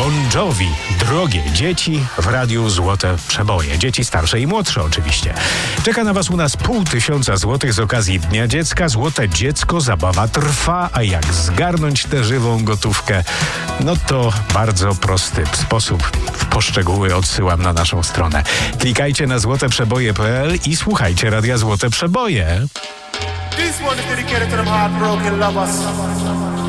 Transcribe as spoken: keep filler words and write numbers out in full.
Bon Jovi. Drogie dzieci w radiu Złote Przeboje. Dzieci starsze i młodsze oczywiście. Czeka na was u nas pół tysiąca złotych z okazji Dnia Dziecka. Złote dziecko, zabawa trwa, a jak zgarnąć tę żywą gotówkę? No to bardzo prosty sposób. W poszczegóły odsyłam na naszą stronę. Klikajcie na złoteprzeboje kropka p l i słuchajcie Radia Złote Przeboje. This one is dedicated to them heartbroken lovers.